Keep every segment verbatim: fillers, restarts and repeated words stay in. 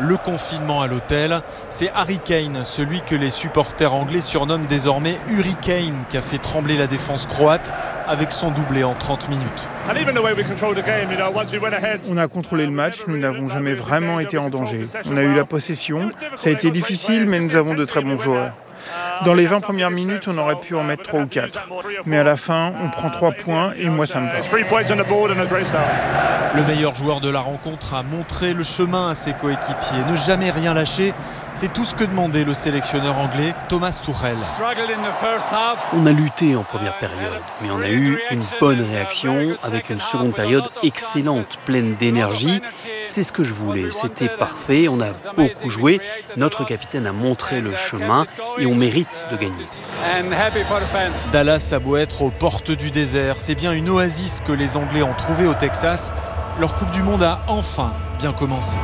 le confinement à l'hôtel. C'est Harry Kane, celui que les supporters anglais surnomment désormais Hurricane, qui a fait trembler la défense croate avec son doublé en trente minutes. On a contrôlé le match, nous n'avons jamais vraiment été en danger. On a eu la possession, ça a été difficile, mais nous avons de très bons joueurs. Dans les vingt premières minutes, on aurait pu en mettre trois ou quatre. Mais à la fin, on prend trois points et moi, ça me va. Le meilleur joueur de la rencontre a montré le chemin à ses coéquipiers. Ne jamais rien lâcher, c'est tout ce que demandait le sélectionneur anglais Thomas Tuchel. On a lutté en première période, mais on a eu une bonne réaction avec une seconde période excellente, pleine d'énergie. C'est ce que je voulais, c'était parfait, on a beaucoup joué. Notre capitaine a montré le chemin et on mérite de gagner. Dallas a beau être aux portes du désert, c'est bien une oasis que les Anglais ont trouvée au Texas. Leur Coupe du Monde a enfin bien commencé.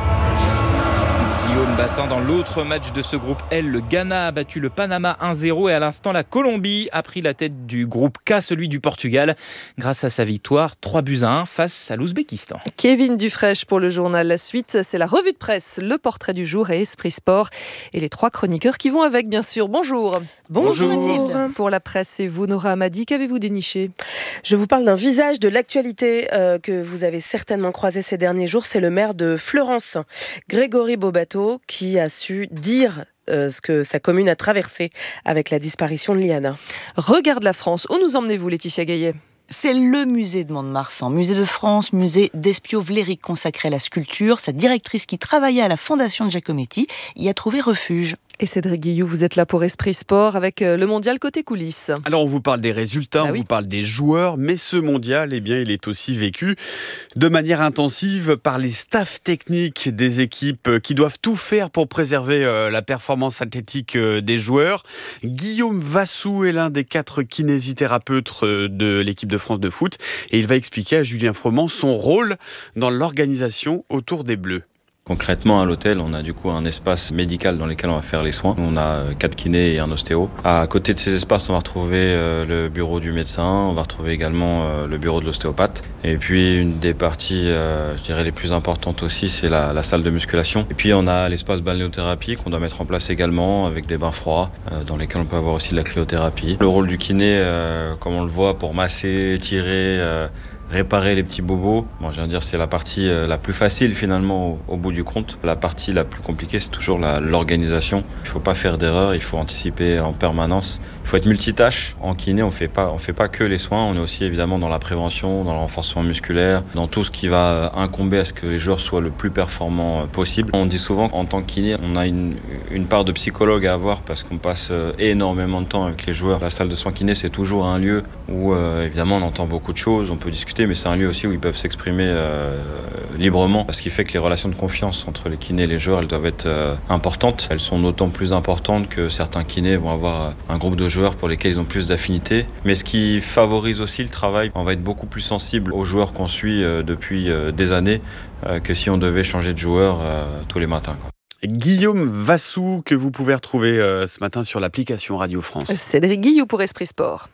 Guillaume battant dans l'autre match de ce groupe L, le Ghana a battu le Panama un zéro et à l'instant la Colombie a pris la tête du groupe K, celui du Portugal, grâce à sa victoire trois buts à un face à l'Ouzbékistan. Kevin Dufraîche pour le journal. La suite, c'est la revue de presse, le portrait du jour et Esprit Sport et les trois chroniqueurs qui vont avec, bien sûr. Bonjour. Bonjour Mathilde. Pour la presse, et vous, Nora Amadi, qu'avez-vous déniché ? Je vous parle d'un visage de l'actualité euh, que vous avez certainement croisé ces derniers jours. C'est le maire de Fleurance, Grégory Bobato, qui a su dire euh, ce que sa commune a traversé avec la disparition de Liana. Regarde la France. Où nous emmenez-vous, Laetitia Gaillet ? C'est le musée de Mont-de-Marsan, musée de France, musée d'Espio-Vléric consacré à la sculpture. Sa directrice qui travaillait à la fondation de Giacometti y a trouvé refuge. Et Cédric Guillou, vous êtes là pour Esprit Sport avec le mondial côté coulisses. Alors on vous parle des résultats, ah on oui. vous parle des joueurs, mais ce mondial, eh bien, il est aussi vécu de manière intensive par les staffs techniques des équipes qui doivent tout faire pour préserver euh, la performance athlétique euh, des joueurs. Guillaume Vassou est l'un des quatre kinésithérapeutes euh, de l'équipe de France de foot et il va expliquer à Julien Froment son rôle dans l'organisation autour des Bleus. Concrètement, à l'hôtel, on a du coup un espace médical dans lequel on va faire les soins. On a quatre kinés et un ostéo. À côté de ces espaces, on va retrouver le bureau du médecin, on va retrouver également le bureau de l'ostéopathe. Et puis, une des parties, je dirais, les plus importantes aussi, c'est la, la salle de musculation. Et puis, on a l'espace balnéothérapie qu'on doit mettre en place également avec des bains froids dans lesquels on peut avoir aussi de la cryothérapie. Le rôle du kiné, comme on le voit, pour masser, tirer, réparer les petits bobos, bon, je viens de dire c'est la partie euh, la plus facile finalement au, au bout du compte. La partie la plus compliquée, c'est toujours la, l'organisation. Il ne faut pas faire d'erreur, il faut anticiper en permanence. Il faut être multitâche. En kiné, on fait pas, on fait pas que les soins, on est aussi évidemment dans la prévention, dans le renforcement musculaire, dans tout ce qui va incomber à ce que les joueurs soient le plus performants possible. On dit souvent qu'en tant que kiné, on a une, une part de psychologue à avoir parce qu'on passe énormément de temps avec les joueurs. La salle de soins kiné, c'est toujours un lieu où euh, évidemment on entend beaucoup de choses, on peut discuter, mais c'est un lieu aussi où ils peuvent s'exprimer euh, librement, ce qui fait que les relations de confiance entre les kinés et les joueurs, elles doivent être euh, importantes. Elles sont d'autant plus importantes que certains kinés vont avoir un groupe de joueurs pour lesquels ils ont plus d'affinité, mais ce qui favorise aussi le travail, on va être beaucoup plus sensible aux joueurs qu'on suit euh, depuis euh, des années euh, que si on devait changer de joueur euh, tous les matins, quoi. Guillaume Vassou, que vous pouvez retrouver euh, ce matin sur l'application Radio France. Cédric Guillou pour Esprit Sport.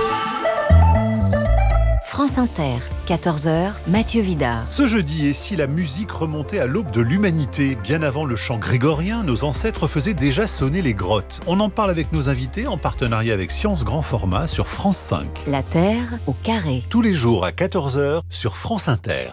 France Inter, quatorze heures, Mathieu Vidard. Ce jeudi, et si la musique remontait à l'aube de l'humanité, bien avant le chant grégorien, nos ancêtres faisaient déjà sonner les grottes. On en parle avec nos invités en partenariat avec Science Grand Format sur France cinq. La Terre au carré. Tous les jours à quatorze heures sur France Inter.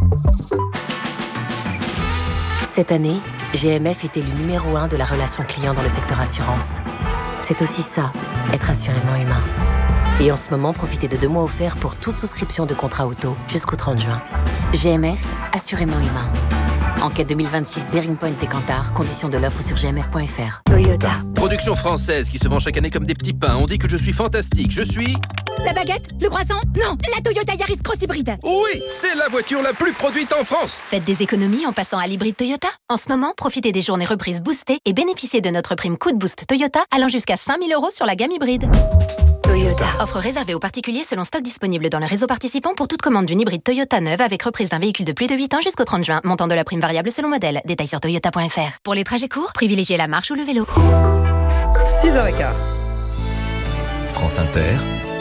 Cette année, G M F était le numéro un de la relation client dans le secteur assurance. C'est aussi ça, être assurément humain. Et en ce moment, profitez de deux mois offerts pour toute souscription de contrat auto jusqu'au trente juin. G M F, assurément humain. Enquête deux mille vingt-six, Bearing Point et Kantar. Conditions de l'offre sur g m f point f r. Toyota. Production française qui se vend chaque année comme des petits pains. On dit que je suis fantastique. Je suis... La baguette? Le croissant? Non, la Toyota Yaris Cross Hybride. Oui, c'est la voiture la plus produite en France. Faites des économies en passant à l'hybride Toyota. En ce moment, profitez des journées reprises boostées et bénéficiez de notre prime coup de boost Toyota allant jusqu'à cinq mille euros sur la gamme hybride. Toyota. Offre réservée aux particuliers selon stock disponible dans le réseau participant pour toute commande d'une hybride Toyota neuve avec reprise d'un véhicule de plus de huit ans jusqu'au trente juin. Montant de la prime variable selon modèle. Détails sur toyota point f r. Pour les trajets courts, privilégiez la marche ou le vélo. six heures quinze. France Inter.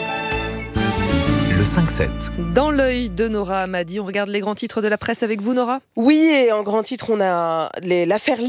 Le cinq sept. Dans l'œil de Nora Amadi, on regarde les grands titres de la presse avec vous, Nora. Oui, et en grand titre, on a les, l'affaire